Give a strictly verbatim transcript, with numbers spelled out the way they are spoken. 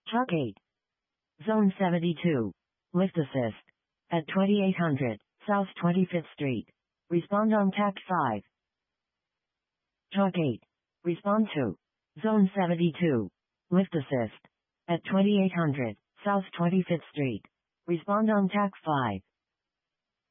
Talk eight. Zone seventy-two. Lift assist. At twenty-eight hundred, South twenty-fifth Street. Respond on T A C five. Talk eight. Respond to. Zone seventy-two. Lift assist. At twenty-eight hundred, South twenty-fifth Street. Respond on T A C five.